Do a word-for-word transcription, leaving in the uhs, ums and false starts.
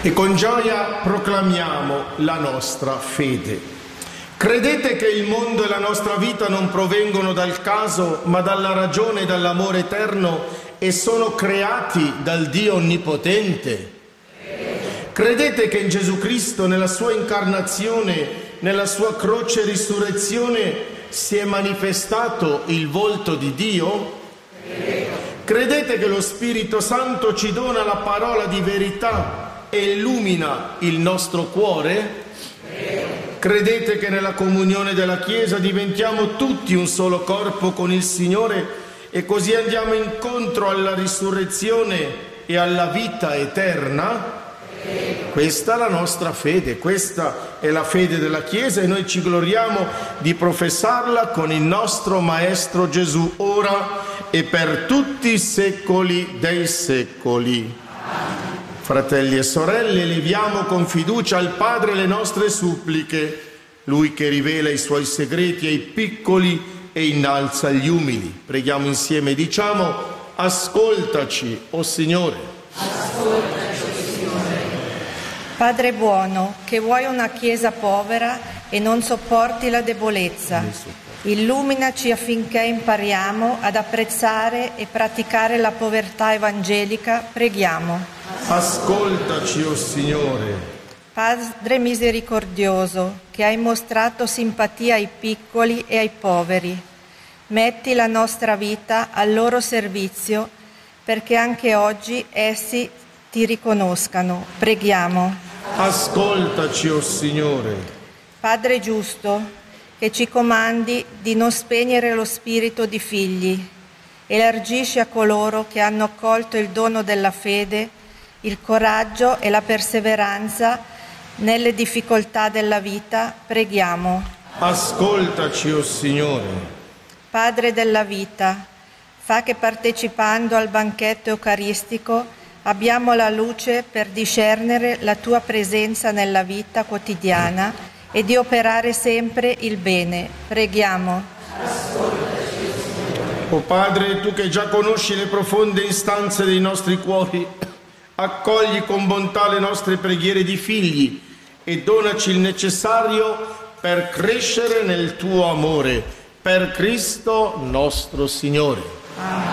e con gioia proclamiamo la nostra fede. Credete che il mondo e la nostra vita non provengono dal caso, ma dalla ragione e dall'amore eterno e sono creati dal Dio Onnipotente? Credete che in Gesù Cristo, nella sua incarnazione, nella sua croce e risurrezione, si è manifestato il volto di Dio? Credete che lo Spirito Santo ci dona la parola di verità e illumina il nostro cuore? Credete che nella comunione della Chiesa diventiamo tutti un solo corpo con il Signore e così andiamo incontro alla risurrezione e alla vita eterna? Questa è la nostra fede, questa è la fede della Chiesa e noi ci gloriamo di professarla con il nostro Maestro Gesù, ora e per tutti i secoli dei secoli. Fratelli e sorelle, leviamo con fiducia al Padre le nostre suppliche, Lui che rivela i Suoi segreti ai piccoli e innalza gli umili. Preghiamo insieme, diciamo: ascoltaci, o Signore. Ascoltaci, o Signore. Padre buono, che vuoi una Chiesa povera e non sopporti la debolezza, illuminaci affinché impariamo ad apprezzare e praticare la povertà evangelica, preghiamo. Ascoltaci, o Signore. Padre misericordioso, che hai mostrato simpatia ai piccoli e ai poveri, metti la nostra vita al loro servizio perché anche oggi essi ti riconoscano. Preghiamo. Ascoltaci, o Signore. Padre giusto, che ci comandi di non spegnere lo spirito di figli, elargisci a coloro che hanno accolto il dono della fede il coraggio e la perseveranza nelle difficoltà della vita, preghiamo. Ascoltaci, o Signore. Padre della vita, fa che partecipando al banchetto eucaristico abbiamo la luce per discernere la tua presenza nella vita quotidiana e di operare sempre il bene. Preghiamo. Ascoltaci, o Signore. O Padre, tu che già conosci le profonde istanze dei nostri cuori, accogli con bontà le nostre preghiere di figli e donaci il necessario per crescere nel tuo amore. Per Cristo nostro Signore. Amen.